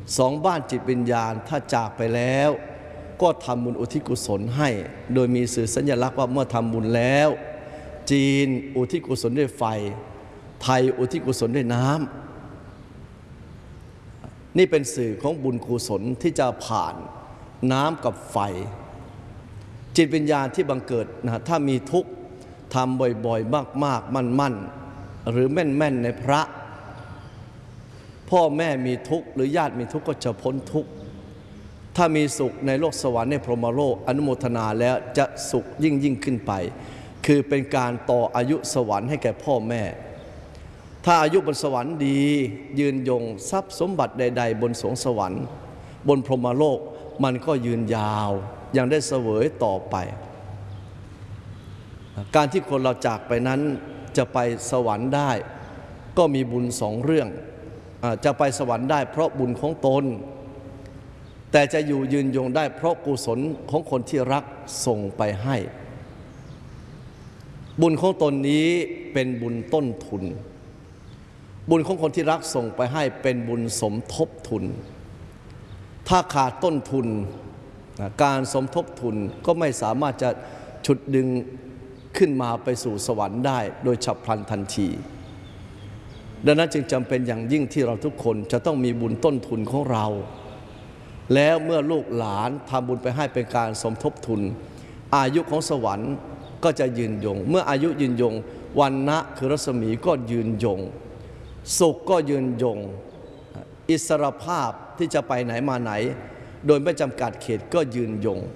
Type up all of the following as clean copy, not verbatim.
สองบ้านจิตวิญญาณถ้าจากไปแล้วก็ทำบุญอุทิศกุศลให้โดยมีสื่อสัญลักษณ์ว่าเมื่อทำบุญแล้วจีนอุทิศกุศลด้วยไฟไทยอุทิศกุศลด้วยน้ำนี่เป็นสื่อของบุญกุศลที่จะผ่านน้ำกับไฟจิตวิญญาณที่บังเกิดนะถ้ามีทุกข์ทำบ่อยๆมากๆมั่นๆหรือแม่นๆในพระพ่อแม่มีทุกข์หรือญาติมีทุกข์ก็จะพ้นทุกข์ถ้ามีสุขในโลกสวรรค์ในพรหมโลกอนุโมทนาแล้วจะสุขยิ่งขึ้นไปคือเป็นการต่ออายุสวรรค์ให้แก่พ่อแม่ถ้าอายุบนสวรรค์ดียืนยงทรัพย์สมบัติใดๆบนสวงสวรรค์บนพรหมโลกมันก็ยืนยาวยังได้เสวยต่อไปการที่คนเราจากไปนั้นจะไปสวรรค์ได้ก็มีบุญสองเรื่องจะไปสวรรค์ได้เพราะบุญของตนแต่จะอยู่ยืนยงได้เพราะกุศลของคนที่รักส่งไปให้บุญของตนนี้เป็นบุญต้นทุนบุญของคนที่รักส่งไปให้เป็นบุญสมทบทุนถ้าขาดต้นทุนการสมทบทุนก็ไม่สามารถจะฉุดดึงขึ้นมาไปสู่สวรรค์ได้โดยฉับพลันทันทีดังนั้นจึงจำเป็นอย่างยิ่งที่เราทุกคนจะต้องมีบุญต้นทุนของเราแล้วเมื่อลูกหลานทำบุญไปให้เป็นการสมทบทุนอายุของสวรรค์ก็จะยืนยงเมื่ออายุยืนยงวรรณะคือรัศมีก็ยืนยงสุขก็ยืนยงอิสรภาพที่จะไปไหนมาไหนโดยไม่จำกัดเขตก็ยืนยง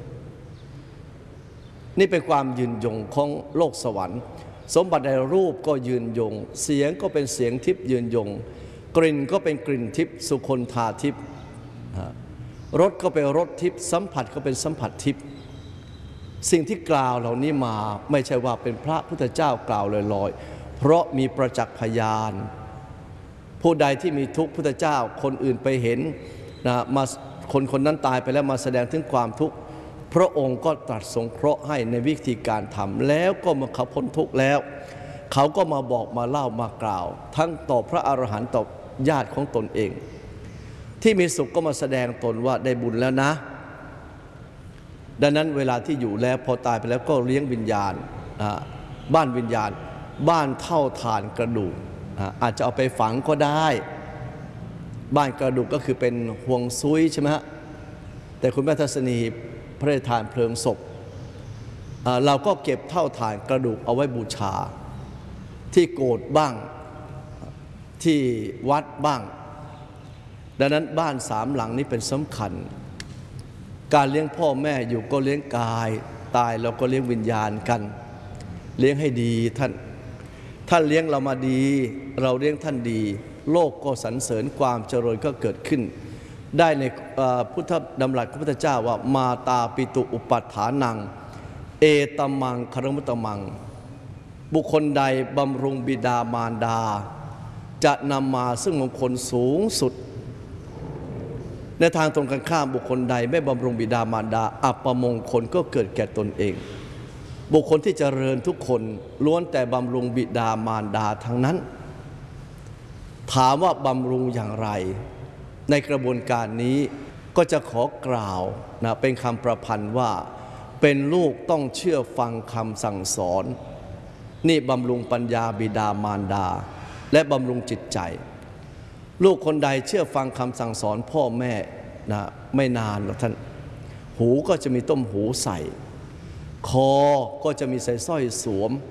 นี่เป็นความยืนยงของโลกสวรรค์สมบัติในรูปก็ยืนยงเสียงก็เป็นเสียงทิพย์ยืนยงกลิ่นก็เป็นกลิ่นทิพย์สุคนธาทิพย์รสก็เป็นรสทิพย์สัมผัสก็เป็นสัมผัสทิพย์สิ่งที่กล่าวเหล่านี้มาไม่ใช่ว่าเป็นพระพุทธเจ้ากล่าวลอยๆเพราะมีประจักษ์พยานผู้ใดที่มีทุกข์พุทธเจ้าคนอื่นไปเห็นมาคนนั้นตายไปแล้วมาแสดงถึงความทุกข์พระองค์ก็ตรัสสงเคราะห์ให้ในวิธีการทำแล้วก็เมื่อเขาพ้นทุกข์แล้วเขาก็มาบอกมาเล่ามากล่าวทั้งต่อพระอรหันต์ต่อญาติของตนเองที่มีสุขก็มาแสดงตนว่าได้บุญแล้วนะดังนั้นเวลาที่อยู่แล้วพอตายไปแล้วก็เลี้ยงวิญญาณบ้านวิญญาณบ้านเท่าฐานกระดูกอาจจะเอาไปฝังก็ได้บ้านกระดูกก็คือเป็นห่วงซุยใช่ไหมฮะแต่คุณแม่ทัศนีพระราชทานเพลิงศพเราก็เก็บเท่าฐานกระดูกเอาไว้บูชาที่โกฏบ้างที่วัดบ้างดังนั้นบ้านสามหลังนี้เป็นสำคัญการเลี้ยงพ่อแม่อยู่ก็เลี้ยงกายตายเราก็เลี้ยงวิญญาณกันเลี้ยงให้ดีท่านเลี้ยงเรามาดีเราเลี้ยงท่านดีโลกก็สรรเสริญความเจริญก็เกิดขึ้นได้ในพุทธดำรัสของพระพุทธเจ้าว่ามาตาปิตุอุปัฏฐานังเอตมังคารมุตตมังบุคคลใดบำรุงบิดามารดาจะนำมาซึ่งมงคลสูงสุดในทางตรงกันข้ามบุคคลใดไม่บำรุงบิดามารดาอัปมงคลก็เกิดแก่ตนเองบุคคลที่เจริญทุกคนล้วนแต่บำรุงบิดามารดาทั้งนั้นถามว่าบำรุงอย่างไรในกระบวนการนี้ก็จะขอกล่าวเป็นคำประพันธ์ว่าเป็นลูกต้องเชื่อฟังคำสั่งสอนนี่บำรุงปัญญาบิดามารดาและบำรุงจิตใจลูกคนใดเชื่อฟังคำสั่งสอนพ่อแม่ไม่นานหรอกท่านหูก็จะมีต้มหูใส่คอก็จะมีใส่สร้อยสวม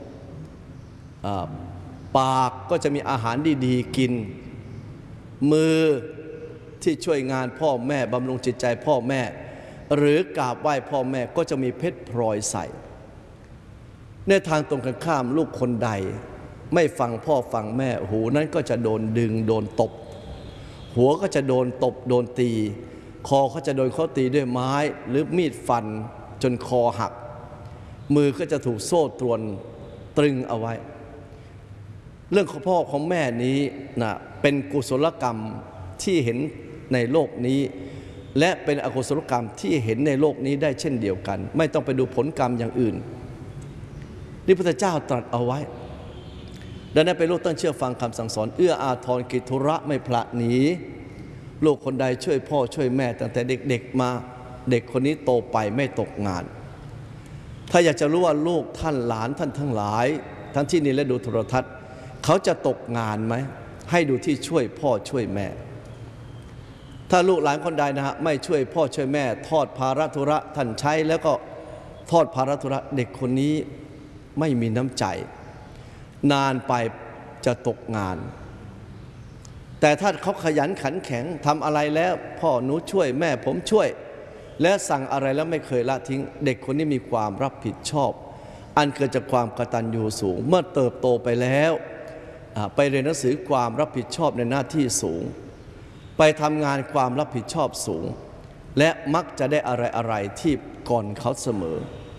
ปากก็จะมีอาหารดีๆกินมือที่ช่วยงานพ่อแม่บำรุงจิตใจพ่อแม่หรือกราบไหว้พ่อแม่ก็จะมีเพชรพลอยใส่ในทางตรงกันข้ามลูกคนใดไม่ฟังพ่อฟังแม่หูนั้นก็จะโดนดึงโดนตบหัวก็จะโดนตบโดนตีคอก็จะโดนเขาตีด้วยไม้หรือมีดฟันจนคอหักมือก็จะถูกโซ่ตรวนตรึงเอาไว้เรื่องของพ่อของแม่นี้เป็นกุศลกรรมที่เห็นในโลกนี้และเป็นอกุศลกรรมที่เห็นในโลกนี้ได้เช่นเดียวกันไม่ต้องไปดูผลกรรมอย่างอื่นนี่พระพุทธเจ้าตรัสเอาไว้ดังนั้นเป็นลูกต้องเชื่อฟังคำสั่งสอนเอื้ออาทรกิจธุระไม่พละหนีลูกคนใดช่วยพ่อช่วยแม่ตั้งแต่เด็กๆมาเด็กคนนี้โตไปไม่ตกงานถ้าอยากจะรู้ว่าลูกท่านหลานท่านทั้งหลายทั้งที่นี่และดูโทรทัศน์เขาจะตกงานไหมให้ดูที่ช่วยพ่อช่วยแม่ถ้าลูกหลานคนใดนะฮะไม่ช่วยพ่อช่วยแม่ทอดภาระธุระท่านใช้แล้วก็ทอดภาระธุระเด็กคนนี้ไม่มีน้ำใจนานไปจะตกงานแต่ถ้าเขาขยันขันแข็งทำอะไรแล้วพ่อหนูช่วยแม่ผมช่วยและสั่งอะไรแล้วไม่เคยละทิ้งเด็กคนนี้มีความรับผิดชอบอันเกิดจากความกตัญญูสูงเมื่อเติบโตไปแล้วไปเรียนหนังสือความรับผิดชอบในหน้าที่สูงไปทำงานความรับผิดชอบสูงและมักจะได้อะไรที่ก่อนเขาเสมอ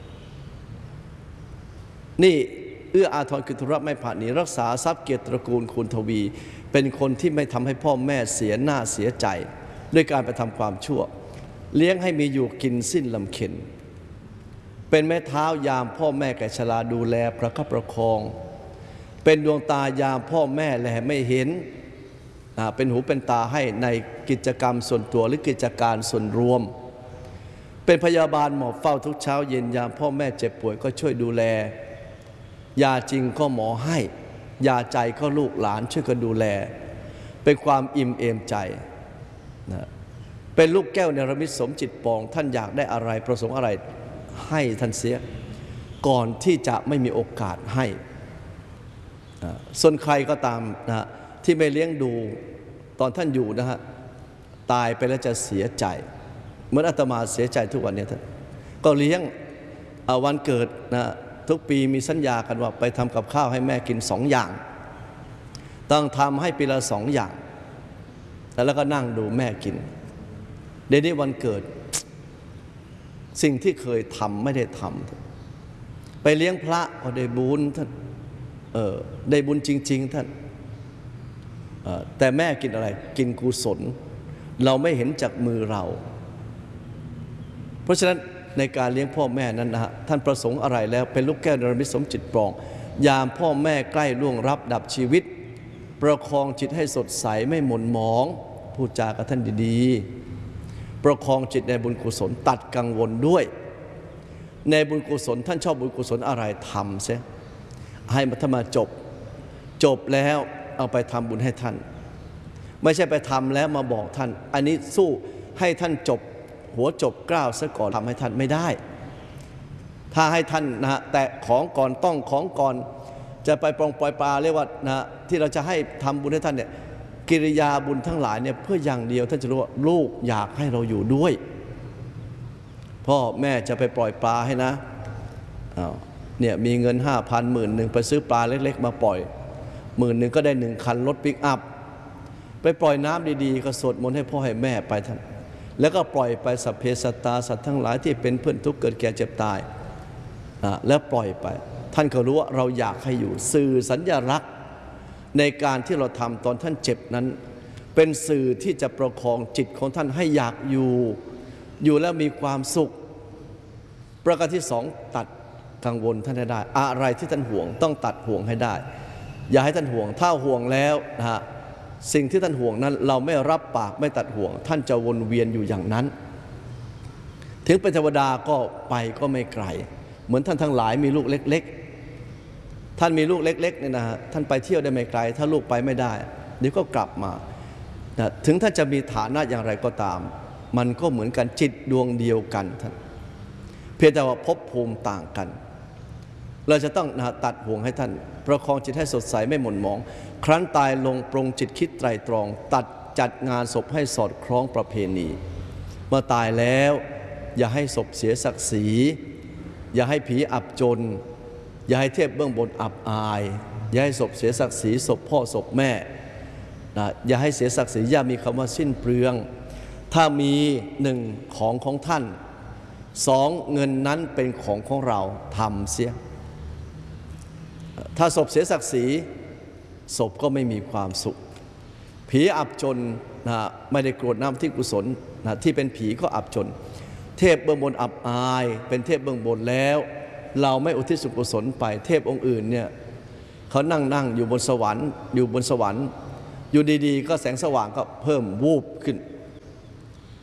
นี่เอื้ออาทรคือธุระไม่ผาดหนีรักษาทรัพย์เกียรติตระกูลคุณทวีเป็นคนที่ไม่ทำให้พ่อแม่เสียหน้าเสียใจด้วยการไปทำความชั่วเลี้ยงให้มีอยู่กินสิ้นลำเค็ญเป็นแม่เท้ายามพ่อแม่แก่ชราดูแลประคับประคองเป็นดวงตายามพ่อแม่แลไม่เห็นเป็นหูเป็นตาให้ในกิจกรรมส่วนตัวหรือกิจการส่วนรวมเป็นพยาบาลหมอบเฝ้าทุกเช้าเย็นยามพ่อแม่เจ็บป่วยก็ช่วยดูแลยาจริงก็หมอให้ยาใจก็ลูกหลานช่วยกันดูแลเป็นความอิ่มเอมใจนะเป็นลูกแก้วเนรมิตสมจิตปองท่านอยากได้อะไรประสงค์อะไรให้ท่านเสียก่อนที่จะไม่มีโอกาสให้ส่วนใครก็ตามนะที่ไม่เลี้ยงดูตอนท่านอยู่นะฮะตายไปแล้วจะเสียใจเหมือนอาตมาเสียใจทุกวันนี้ท่านก็เลี้ยงวันเกิดนะทุกปีมีสัญญากันว่าไปทำกับข้าวให้แม่กิน2 อย่างต้องทำให้ปีละ2 อย่างแล้วก็นั่งดูแม่กินเดี๋ยวนี้วันเกิดสิ่งที่เคยทำไม่ได้ทำไปเลี้ยงพระก็ได้บุญท่านได้บุญจริงๆท่านแต่แม่กินอะไรกินกุศลเราไม่เห็นจากมือเราเพราะฉะนั้นในการเลี้ยงพ่อแม่นั้นนะฮะท่านประสงค์อะไรแล้วเป็นลูกแก้วนรมิตสมจิตปรองยามพ่อแม่ใกล้ล่วงรับดับชีวิตประคองจิตให้สดใสไม่หม่นหมองพูดจากับท่านดีๆประคองจิตในบุญกุศลตัดกังวลด้วยในบุญกุศลท่านชอบบุญกุศลอะไรทำเสียให้มาทำมาจบแล้วเอาไปทำบุญให้ท่านไม่ใช่ไปทำแล้วมาบอกท่านอันนี้สู้ให้ท่านจบหัวจบกล้าวซะก่อนทำให้ท่านไม่ได้ถ้าให้ท่านนะฮะแต่ของก่อนต้องของก่อนจะไปปล่อยปลาเรียกว่านะที่เราจะให้ทำบุญให้ท่านเนี่ยกิริยาบุญทั้งหลายเนี่ยเพื่ออย่างเดียวท่านจะรู้ว่าลูกอยากให้เราอยู่ด้วยพ่อแม่จะไปปล่อยปลาให้นะเนี่ยมีเงิน 5,000 10,000ไปซื้อปลาเล็กๆมาปล่อย10,000ก็ได้1 คันรถปิกอัพไปปล่อยน้ำดีๆก็สวดมนต์ให้พ่อให้แม่ไปท่านแล้วก็ปล่อยไปสัพเพสัตตาสัตว์ทั้งหลายที่เป็นเพื่อนทุกข์เกิดแก่เจ็บตายแล้วปล่อยไปท่านก็รู้ว่าเราอยากให้อยู่สื่อสัญลักษณ์ในการที่เราทำตอนท่านเจ็บนั้นเป็นสื่อที่จะประคองจิตของท่านให้อยากอยู่แล้วมีความสุขประการที่2ตัดกังวลท่านให้ได้อะไรที่ท่านห่วงต้องตัดห่วงให้ได้อย่าให้ท่านห่วงถ้าห่วงแล้วนะฮะสิ่งที่ท่านห่วงนั้นเราไม่รับปากไม่ตัดห่วงท่านจะวนเวียนอยู่อย่างนั้นถึงเป็นเทวดาก็ไปก็ไม่ไกลเหมือนท่านทั้งหลายมีลูกเล็กๆท่านมีลูกเล็กๆเนี่ยนะฮะท่านไปเที่ยวได้ไม่ไกลถ้าลูกไปไม่ได้เดี๋ยวก็กลับมาถึงท่านจะมีฐานะอย่างไรก็ตามมันก็เหมือนกันจิตดวงเดียวกันท่านเพียงแต่ว่าภพภูมิต่างกันเราจะต้องตัดห่วงให้ท่านประคองจิตให้สดใสไม่หม่นหมองครั้นตายลงปรงจิตคิดไตรตรองจัดงานศพให้สอดคล้องประเพณีเมื่อตายแล้วอย่าให้ศพเสียศักดิ์ศรีอย่าให้ผีอับจนอย่าให้เทพเบื้องบนอับอายอย่าให้ศพเสียศักดิ์ศรีศพพ่อศพแม่อย่าให้เสียศักดิ์ศรีอย่ามีคำว่าสิ้นเปลืองถ้ามี1ของท่าน2เงินนั้นเป็นของเราทำเสียถ้าศพเสียศักดิ์ศรีศพก็ไม่มีความสุขผีอับจนไม่ได้กรวดน้ำที่กุศลที่เป็นผีก็อับจนเทพเบื้องบนอับอายเป็นเทพเบื้องบนแล้วเราไม่อุทิศส่วนกุศลไปเทพองค์อื่นเนี่ยเขานั่งอยู่บนสวรรค์อยู่ดีๆก็แสงสว่างก็เพิ่มวูบขึ้น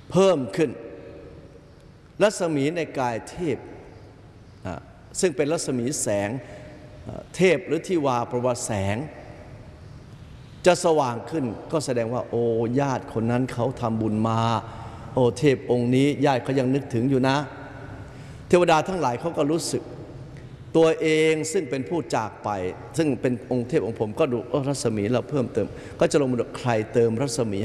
เพิ่มขึ้นรัศมีในกายเทพซึ่งเป็นรัศมีแสงเทพหรือที่วาแปลว่าแสงจะสว่างขึ้นก็แสดงว่าโอ้ญาติคนนั้นเขาทำบุญมาโอ้เทพองค์นี้ญาติเขายังนึกถึงอยู่นะเทวดาทั้งหลายเขาก็รู้สึกตัวเองซึ่งเป็นผู้จากไปซึ่งเป็นองค์เทพองค์ผมก็ดูรัศมีเราเพิ่มเติมก็จะลงมาดูใครเติมรัศมี